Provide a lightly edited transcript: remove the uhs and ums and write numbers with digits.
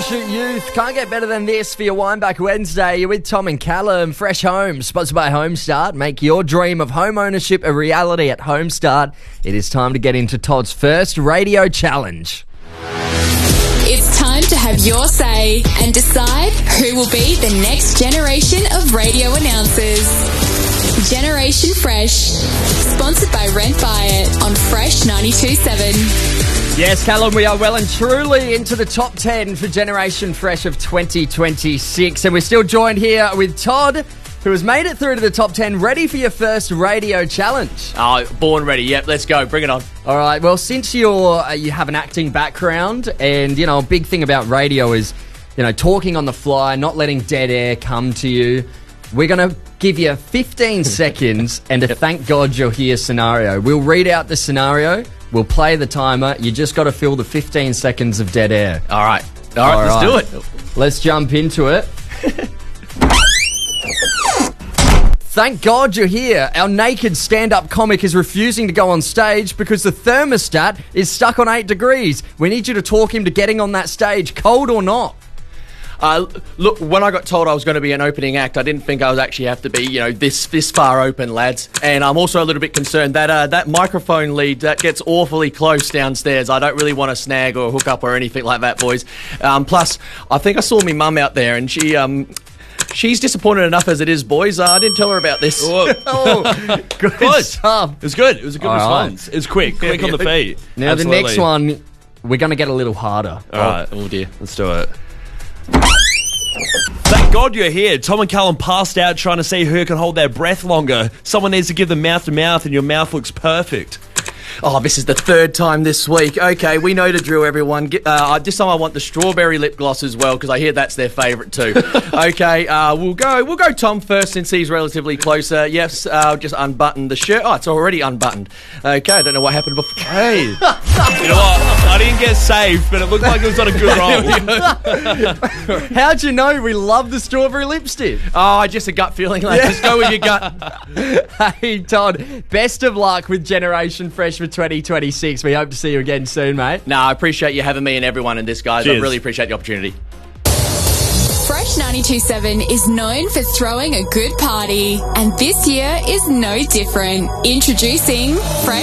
Parachute Youth. Can't get better than this for your Wineback Wednesday. You're with Tom and Callum. Fresh Homes, sponsored by Homestart. Make your dream of home ownership a reality at Homestart. It is time to get into Todd's first radio challenge. It's time to have your say and decide who will be the next generation of radio announcers. Generation Fresh, sponsored by Rent Buy It on Fresh 92.7. Yes, Callum, we are well and truly into the top 10 for Generation Fresh of 2026. And we're still joined here with Todd, who has made it through to the top 10, ready for your first radio challenge. Oh, born ready. Yep, let's go. Bring it on. All right, well, since you have an acting background and, a big thing about radio is, talking on the fly, not letting dead air come to you, we're going to give you 15 seconds and a thank God you're here scenario. We'll read out the scenario. We'll play the timer. You just got to fill the 15 seconds of dead air. All right, let's do it. Let's jump into it. Thank God you're here. Our naked stand-up comic is refusing to go on stage because the thermostat is stuck on 8 degrees. We need you to talk him to getting on that stage, cold or not. Look, when I got told I was going to be an opening act, I didn't think I was actually have to be, this far open, lads. And I'm also a little bit concerned that that microphone lead that gets awfully close downstairs. I don't really want to snag or hook up or anything like that, boys. Plus, I think I saw my mum out there, and she's disappointed enough as it is, boys. I didn't tell her about this. Good stuff. It was good. It was a good response. It was quick on the feet. Now, Absolutely. The next one, we're going to get a little harder. All right. Oh, dear. Let's do it. Thank God you're here. Tom and Callum passed out trying to see who can hold their breath longer. Someone needs to give them mouth to mouth, and your mouth looks perfect. Oh, this is the third time this week. Okay, we know the drill, everyone. This time I want the strawberry lip gloss as well, because I hear that's their favourite too. Okay, we'll go Tom first since he's relatively closer. Yes, I'll just unbutton the shirt. Oh, it's already unbuttoned. Okay, I don't know what happened before. Hey, you know what? I didn't get saved, but it looked like it was on a good roll. How'd you know we love the strawberry lipstick? Oh, just a gut feeling. Like, just go with your gut. Hey, Todd, best of luck with Generation Fresh for 2026. We hope to see you again soon, mate. No, I appreciate you having me and everyone in this, guys. Cheers. I really appreciate the opportunity. Fresh 92.7 is known for throwing a good party, and this year is no different. Introducing Fresh